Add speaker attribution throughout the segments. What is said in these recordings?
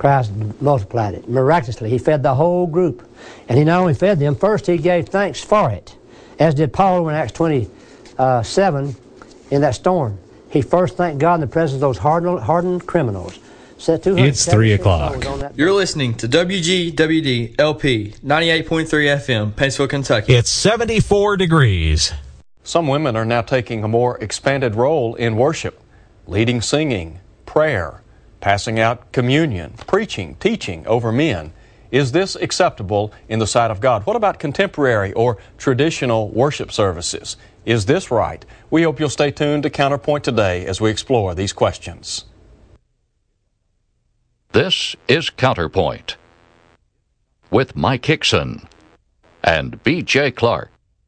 Speaker 1: Christ multiplied it miraculously. He fed the whole group. And he not only fed them, first he gave thanks for it, as did Paul in Acts 27 in that storm. He first thanked God in the presence of those hardened criminals.
Speaker 2: It's 3 o'clock.
Speaker 3: You're listening to WGWD LP 98.3 FM, Paintsville, Kentucky.
Speaker 2: It's 74 degrees.
Speaker 4: Some women are now taking a more expanded role in worship, leading singing, prayer, passing out communion, preaching, teaching over men. Is this acceptable in the sight of God? What about contemporary or traditional worship services? Is this right? We hope you'll stay tuned to Counterpoint today as we explore these questions.
Speaker 5: This is Counterpoint with Mike Hickson and B.J. Clark.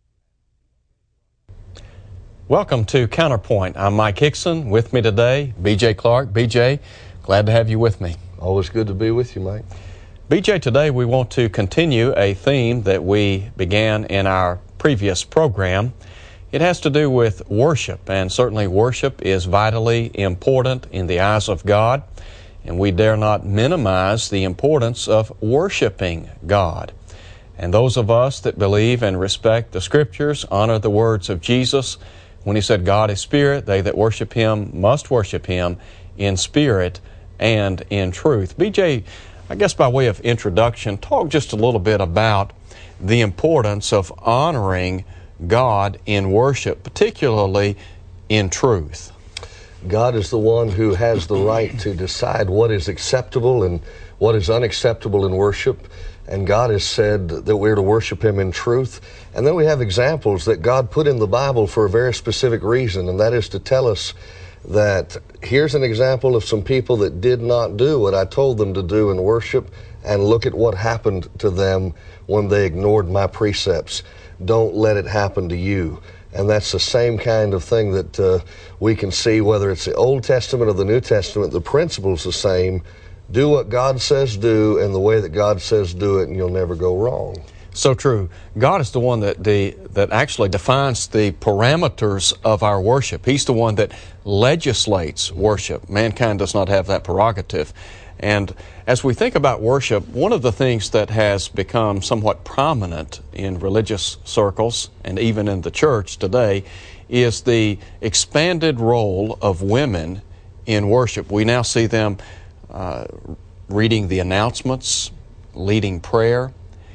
Speaker 4: Welcome to Counterpoint. I'm Mike Hickson. With me today, B.J. Clark. B.J., glad to have you with me.
Speaker 6: Always good to be with you, Mike.
Speaker 4: B.J., today we want to continue a theme that we began in our previous program. It has to do with worship, and certainly worship is vitally important in the eyes of God. And we dare not minimize the importance of worshiping God. And those of us that believe and respect the Scriptures honor the words of Jesus when He said, God is Spirit, they that worship Him must worship Him in spirit and in truth. B.J., I guess by way of introduction, talk just a little bit about the importance of honoring God in worship, particularly in truth.
Speaker 6: God is the one who has the right to decide what is acceptable and what is unacceptable in worship. And God has said that we're to worship Him in truth. And then we have examples that God put in the Bible for a very specific reason, and that is to tell us that here's an example of some people that did not do what I told them to do in worship, and look at what happened to them when they ignored my precepts. Don't let it happen to you. And that's the same kind of thing that we can see, whether it's the Old Testament or the New Testament. The principle's the same. Do what God says do, and the way that God says do it, and you'll never go wrong.
Speaker 4: So true. God is the one that actually defines the parameters of our worship. He's the one that legislates worship. Mankind does not have that prerogative. And as we think about worship, one of the things that has become somewhat prominent in religious circles and even in the church today is the expanded role of women in worship. We now see them reading the announcements, leading prayer,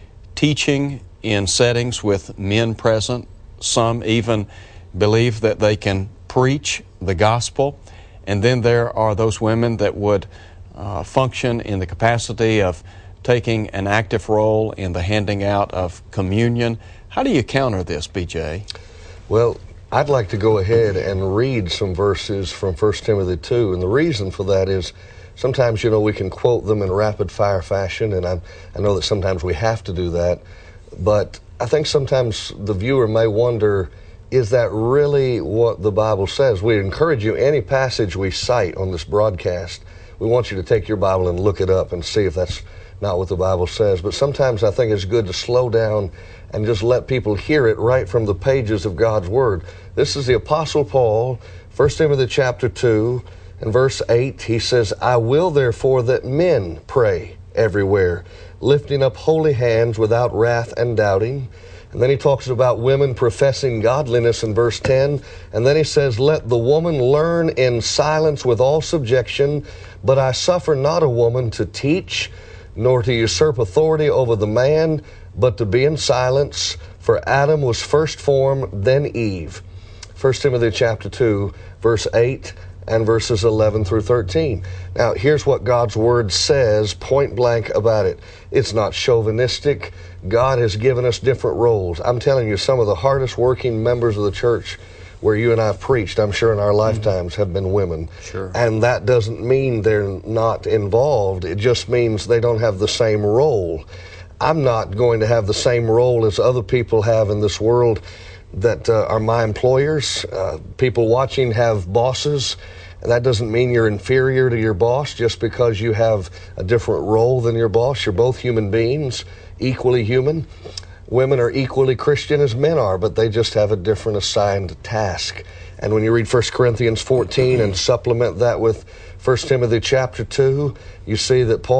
Speaker 4: teaching in settings with men present. Some even believe that they can preach the gospel. And then there are those women that would function in the capacity of taking an active role in the handing out of communion. How do you counter this, B.J.?
Speaker 6: Well, I'd like to go ahead and read some verses from 1 Timothy 2, and the reason for that is sometimes, we can quote them in rapid-fire fashion, and I know that sometimes we have to do that, but I think sometimes the viewer may wonder, is that really what the Bible says? We encourage you, any passage we cite on this broadcast, we want you to take your Bible and look it up and see if that's not what the Bible says. But sometimes I think it's good to slow down and just let people hear it right from the pages of God's Word. This is the Apostle Paul, 1 Timothy chapter 2, and verse 8. He says, I will therefore that men pray everywhere, lifting up holy hands without wrath and doubting. And then he talks about women professing godliness in verse 10. And then he says, let the woman learn in silence with all subjection, but I suffer not a woman to teach, nor to usurp authority over the man, but to be in silence. For Adam was first formed, then Eve. 1 Timothy chapter 2, verse 8 and verses 11 through 13. Now, here's what God's Word says point blank about it. It's not chauvinistic. God has given us different roles. I'm telling you, some of the hardest working members of the church where you and I have preached, I'm sure in our lifetimes, have been women.
Speaker 4: Sure.
Speaker 6: And that doesn't mean they're not involved. It just means they don't have the same role. I'm not going to have the same role as other people have in this world that are my employers. People watching have bosses. And that doesn't mean you're inferior to your boss just because you have a different role than your boss. You're both human beings, equally human. Women are equally Christian as men are, but they just have a different assigned task. And when you read 1 Corinthians 14 and supplement that with 1 Timothy chapter 2, you see that Paul